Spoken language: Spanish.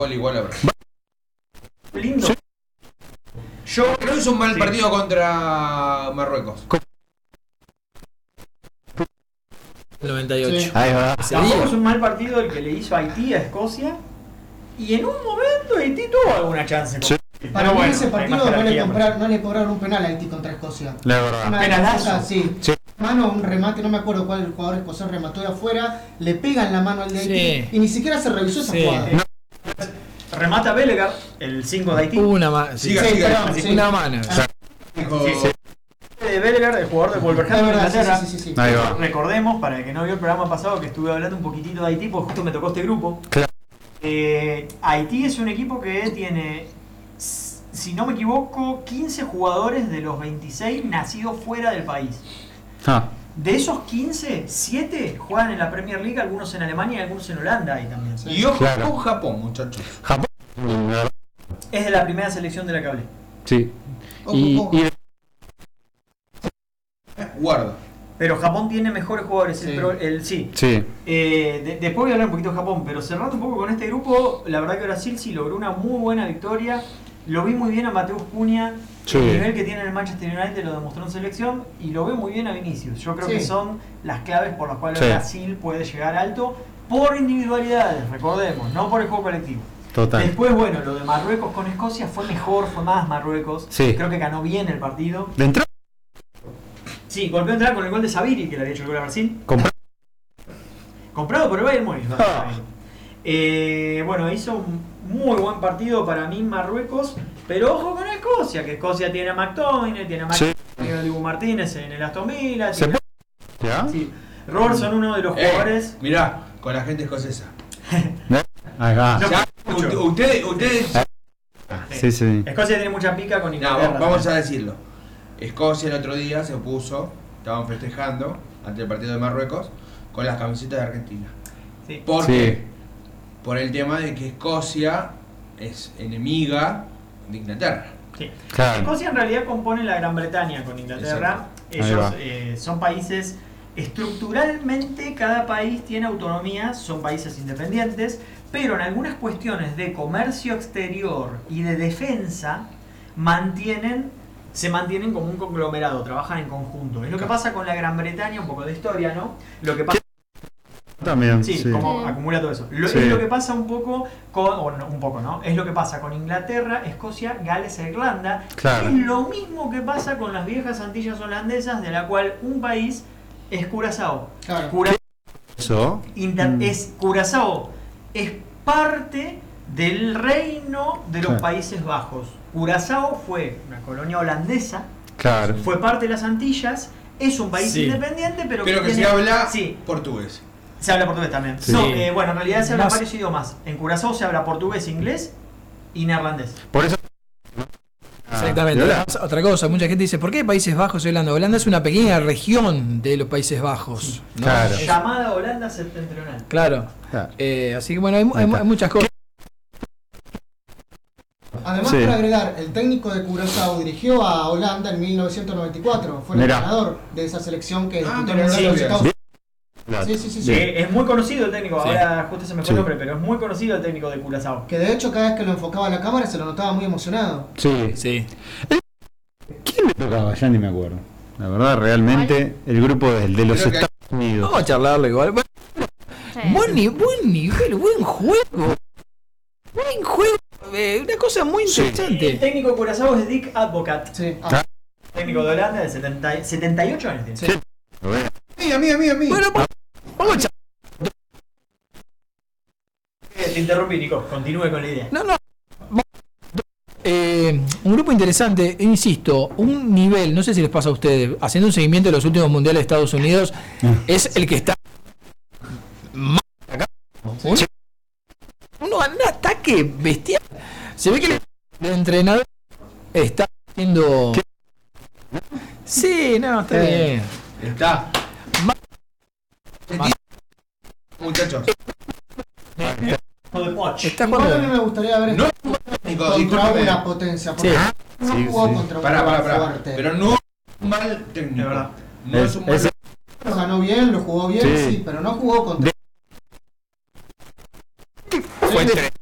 igual ahora. Lindo. Sí. Yo No hizo un mal partido contra Marruecos. 98. Sí. Ahí va. tampoco es un mal partido el que le hizo Haití a Escocia. Y en un momento Haití tuvo alguna chance. Sí. Pero Para mí bueno, ese hay partido más jerarquía, no le cobraron un penal a Haití contra Escocia. La verdad. Una Penalazo. defensa, sí. Sí. Mano, un remate, no me acuerdo cuál jugador escocés remató de afuera, le pegan la mano al de Haití Sí. y ni siquiera se revisó esa Sí. jugada. No. Remata Bellegar, el 5 de Haití. Una mano. Siga, Sí, siga. perdón, sí. Una mano. Dijo- Sí. De Bellegar, el jugador de Es Wolverhampton de verdad, Inglaterra. sí. Ahí va. Recordemos, para el que no vio el programa pasado, que estuve hablando un poquitito de Haití, porque justo me tocó este grupo. Claro. Haití es un equipo que tiene, si no me equivoco, 15 jugadores de los 26 nacidos fuera del país. Ah, De esos 15, 7 juegan en la Premier League, algunos en Alemania y algunos en Holanda ahí también. Y ojo Claro. con Japón, muchachos. Japón. La verdad. Es de la primera selección de la que hablé. Sí. Ojo, Y, ojo. y Guarda. Pero Japón tiene mejores jugadores. Sí. Sí. sí. Después voy a hablar un poquito de Japón, pero cerrando un poco con este grupo, la verdad que Brasil sí logró una muy buena victoria. Lo vi muy bien a Mateus Cunha. Sí. El nivel que tiene en el Manchester United lo demostró en selección y lo veo muy bien a Vinicius. Yo creo Sí. que son las claves por las cuales Sí. Brasil puede llegar alto por individualidades, recordemos, no por el juego colectivo. Total. Después, bueno, lo de Marruecos con Escocia fue mejor, fue más Marruecos. Sí. Creo que ganó bien el partido. De entrada, Sí, golpeó entrar con el gol de Sabiri, que le había hecho el gol a Brasil. Comprado por el Bayern Múnich. ¿No? Bueno, hizo un muy buen partido para mí Marruecos, pero ojo con Escocia, que Escocia tiene a McTominay, tiene a Sí. Dibu Martínez en el Aston Villa. ¿se tiene- puede? ¿Ya? Sí. Robertson, uno de los jugadores. Mirá, con la gente escocesa. Ahí va. Yo- Ya, mucho. ustedes. Sí, sí. Escocia tiene mucha pica con No, Inglaterra. vamos a decirlo. Escocia el otro día se puso, estaban festejando ante el partido de Marruecos con las camisetas de Argentina. Sí. ¿Por Sí. qué? Por el tema de que Escocia es enemiga de Inglaterra. Sí. Claro. Escocia en realidad compone la Gran Bretaña con Inglaterra. Exacto. Ahí Ellos va. son países, estructuralmente cada país tiene autonomía, son países independientes, pero en algunas cuestiones de comercio exterior y de defensa se mantienen como un conglomerado, trabajan en conjunto. Es lo que pasa con la Gran Bretaña, un poco de historia, ¿no? Lo que pasa También. Sí, Sí. como acumula todo eso. Sí. Es lo que pasa un poco con, o no, un poco, ¿no? Es lo que pasa con Inglaterra, Escocia, Gales e Irlanda. Claro. Es lo mismo que pasa con las viejas Antillas holandesas, de la cual un país es Curazao. Claro. Eso. Curazao es parte del reino de los Claro. Países Bajos. Curazao fue una colonia holandesa, Claro. fue parte de las Antillas, es un país Sí. independiente, pero Pero que tiene- se habla Sí, portugués. se habla portugués también. Sí. No, bueno, en realidad se hablan Más- varios idiomas. En Curazao se habla portugués, inglés y neerlandés. Por eso. Exactamente. Hola. Además, otra cosa, mucha gente dice, ¿por qué Países Bajos y Holanda? Holanda es una pequeña región de los Países Bajos. ¿no? Claro. Es- Llamada Holanda septentrional. Claro. Claro. Así que bueno, hay Ahí está. muchas cosas. Además, Sí. para agregar, el técnico de Curazao dirigió a Holanda en 1994. Fue el Mirá. entrenador de esa selección que disputó pero el no Mundial de los sabía. Estados Bien. Unidos. Sí, sí, sí, Sí. sí. Es muy conocido el técnico, Sí. ahora justo se me fue Sí. el nombre, pero es muy conocido el técnico de Curazao. Que de hecho cada vez que lo enfocaba a la cámara se lo notaba muy emocionado. Sí. Sí. ¿Quién le tocaba? Ya ni me acuerdo. La verdad, realmente, el grupo de los Creo que- Estados Unidos. Vamos a charlarle igual. Sí. Buen nivel, buen juego. Buen juego. Una cosa muy Sí. El interesante. técnico de Curazao es Dick Advocat, Sí. Ah. técnico de Holanda de 78 años tiene. Sí. Lo veo. Mía. Bueno, vamos a charlar. Te interrumpí, Nico, continúe con la idea. No. Un grupo interesante, insisto, un nivel, no sé si les pasa a ustedes, haciendo un seguimiento de los últimos mundiales de Estados Unidos, es el que está más acá. Uno un ataque bestial. Se ve que el entrenador está haciendo. Sí, no, está bien. Está. Ma- Muchachos. O de Poch. Está Igual a mí jugando. me gustaría ver No esto técnico, contra discúlpeme. una potencia. Porque Sí. no Sí, jugó sí. contra un Pará. rival fuerte. Pero no es un mal técnico. De verdad. No es un mal Ese- Lo ganó bien, lo jugó bien, Sí. sí, pero no jugó contra. Fue entre